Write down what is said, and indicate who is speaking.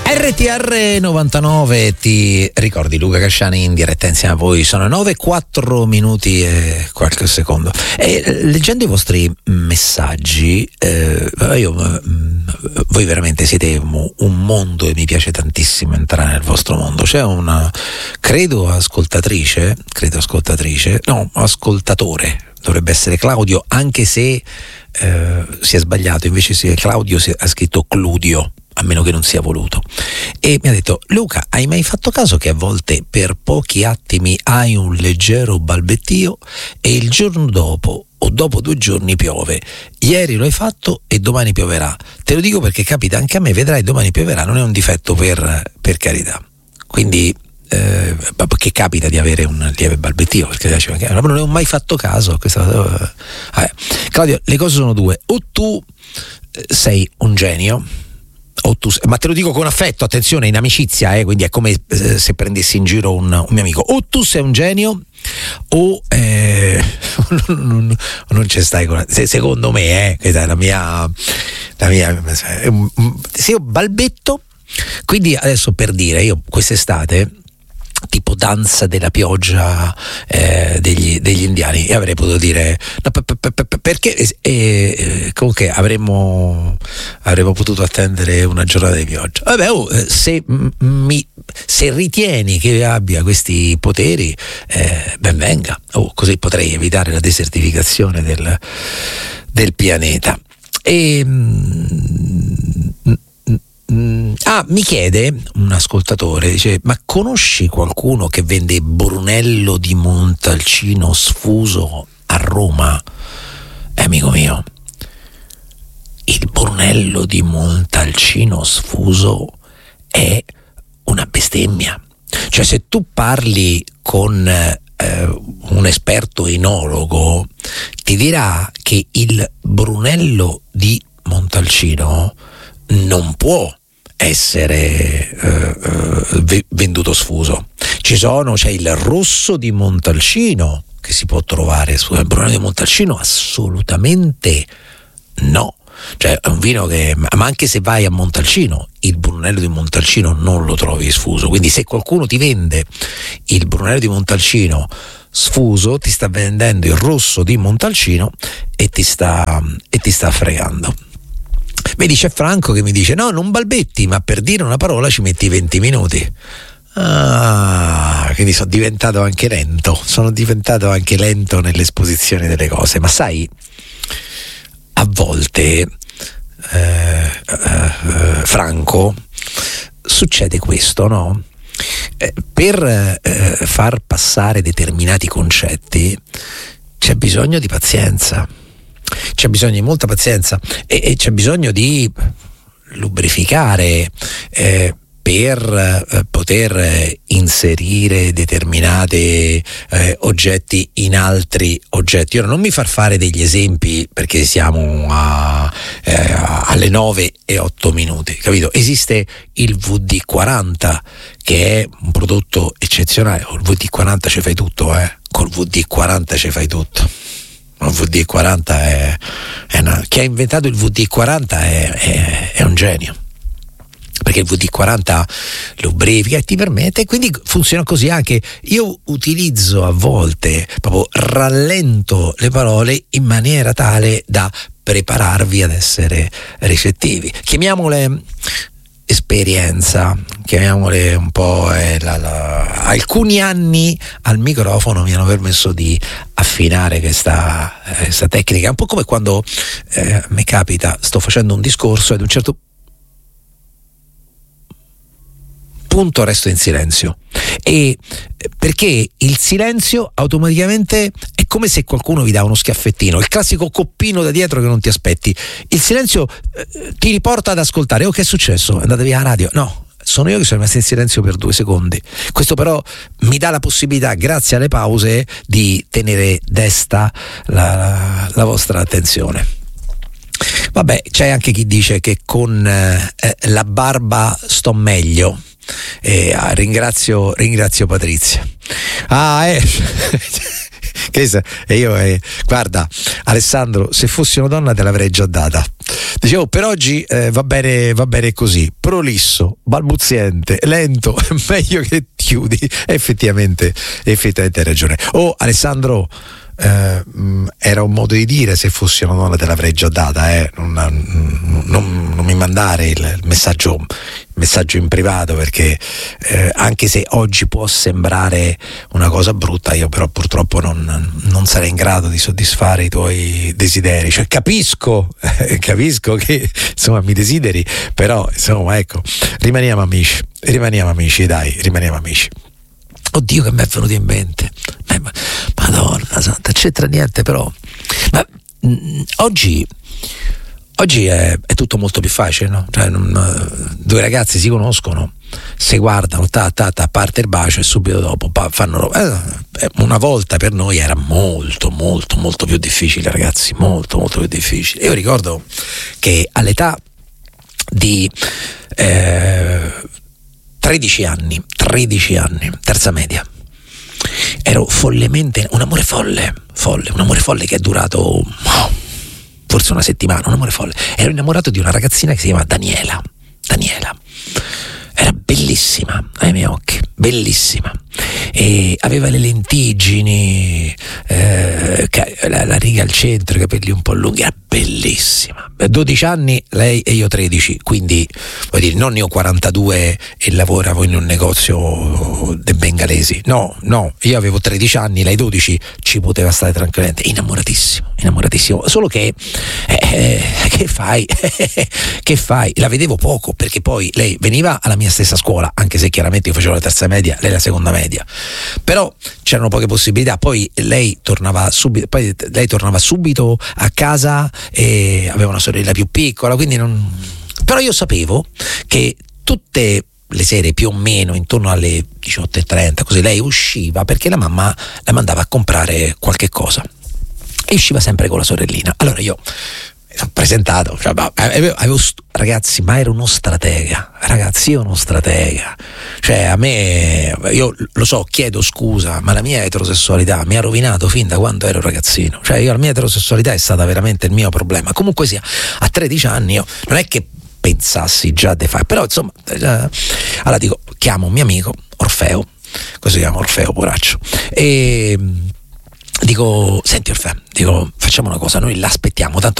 Speaker 1: RTR 99, ti ricordi Luca Casciani in diretta insieme a voi, sono 9:04 minuti e qualche secondo. E leggendo i vostri messaggi, voi veramente siete un mondo e mi piace tantissimo entrare nel vostro mondo. C'è una, ascoltatore, dovrebbe essere Claudio, anche se si è sbagliato, invece Claudio ha scritto Cludio, a meno che non sia voluto, e mi ha detto: Luca, hai mai fatto caso che a volte per pochi attimi hai un leggero balbettio e il giorno dopo o dopo 2 giorni piove? Ieri lo hai fatto e domani pioverà. Te lo dico perché capita anche a me, vedrai, domani pioverà, non è un difetto, per carità. Quindi che capita di avere un lieve balbettio, perché non ne ho mai fatto caso a questa cosa. Claudio, le cose sono due: o tu sei un genio, ma te lo dico con affetto, attenzione, in amicizia, quindi è come se prendessi in giro un mio amico. O tu sei un genio o non ci stai con, secondo me, questa è la mia se io balbetto. Quindi adesso, per dire, io quest'estate, tipo danza della pioggia degli indiani, e avrei potuto dire no, perché comunque avremmo potuto attendere una giornata di pioggia. Vabbè, se ritieni che abbia questi poteri, ben venga, così potrei evitare la desertificazione del pianeta. Mi chiede un ascoltatore, dice: ma conosci qualcuno che vende Brunello di Montalcino sfuso a Roma? Amico mio, il Brunello di Montalcino sfuso è una bestemmia. Cioè, se tu parli con un esperto enologo, ti dirà che il Brunello di Montalcino non può essere venduto sfuso. C'è il rosso di Montalcino che si può trovare sul Brunello di Montalcino, assolutamente no. Cioè, è un vino che, ma anche se vai a Montalcino, il Brunello di Montalcino non lo trovi sfuso. Quindi se qualcuno ti vende il Brunello di Montalcino sfuso, ti sta vendendo il rosso di Montalcino e ti sta fregando. Vedi, c'è Franco che mi dice: no, non balbetti, ma per dire una parola ci metti 20 minuti. Quindi sono diventato anche lento nell'esposizione delle cose. Ma sai, a volte, Franco, succede questo, no? Per far passare determinati concetti c'è bisogno di pazienza. C'è bisogno di molta pazienza e c'è bisogno di lubrificare per poter inserire determinati oggetti in altri oggetti. Ora, non mi far fare degli esempi perché siamo alle 9:08, capito? Esiste il VD40 che è un prodotto eccezionale. Col VD40 ci fai tutto, col VD40 ci fai tutto. Il VD40 chi ha inventato il VD40 è un genio, perché il VD40 lubrifica e ti permette, quindi funziona così anche. Io utilizzo a volte, proprio rallento le parole in maniera tale da prepararvi ad essere ricettivi. Chiamiamole esperienza, chiamiamole un po', alcuni anni al microfono mi hanno permesso di affinare questa tecnica. È un po' come quando mi capita, sto facendo un discorso e ad un certo punto resto in silenzio, e perché il silenzio automaticamente è come se qualcuno vi dà uno schiaffettino, il classico coppino da dietro che non ti aspetti. Il silenzio ti riporta ad ascoltare. Che è successo? È andata via la radio? No, sono io che sono rimasto in silenzio per 2 secondi. Questo però mi dà la possibilità, grazie alle pause, di tenere desta la vostra attenzione. Vabbè, c'è anche chi dice che con la barba sto meglio. Ringrazio Patrizia. E io, guarda Alessandro, se fossi una donna te l'avrei già data. Dicevo, per oggi va bene così, prolisso, balbuziente, lento, meglio che chiudi. Effettivamente hai ragione. Oh Alessandro, era un modo di dire, se fossi una donna te l'avrei già data, non mi mandare il messaggio in privato, perché anche se oggi può sembrare una cosa brutta, io però purtroppo non sarei in grado di soddisfare i tuoi desideri. Cioè capisco che insomma mi desideri, però insomma ecco, rimaniamo amici, dai, rimaniamo amici. Oddio, che mi è venuto in mente, Madonna santa, c'entra niente, però ma oggi è tutto molto più facile, no? Cioè, due ragazzi si conoscono, si guardano, parte il bacio e subito dopo fanno una volta per noi era molto molto molto più difficile, ragazzi, molto molto più difficile. Io ricordo che all'età di 13 anni, terza media, ero follemente, un amore folle che è durato forse una settimana, un amore folle. Ero innamorato di una ragazzina che si chiama Daniela. Era bellissima ai miei occhi, bellissima, e aveva le lentiggini, la riga al centro, i capelli un po' lunghi, era bellissima. 12 anni lei e io 13, quindi vuol dire, non ne ho 42 e lavoravo in un negozio dei bengalesi, no, io avevo 13 anni, lei 12, ci poteva stare tranquillamente. Innamoratissimo, solo che che fai? La vedevo poco, perché poi lei veniva alla mia stessa scuola, anche se chiaramente io facevo la terza media, lei la seconda media, però c'erano poche possibilità. Poi lei tornava subito a casa e aveva una sorella più piccola, quindi però io sapevo che tutte le sere più o meno intorno alle 18:30 così lei usciva, perché la mamma la mandava a comprare qualche cosa e usciva sempre con la sorellina. Allora io mi sono presentato, ragazzi, ma ero uno stratega, cioè a me, io lo so, chiedo scusa, ma la mia eterosessualità mi ha rovinato fin da quando ero ragazzino. Cioè la mia eterosessualità è stata veramente il mio problema. Comunque sia, a 13 anni io non è che pensassi già di fare, però insomma, allora dico, chiamo un mio amico Orfeo, così si chiama Orfeo, poraccio, e dico, senti Orfeo, facciamo una cosa, noi l'aspettiamo, tanto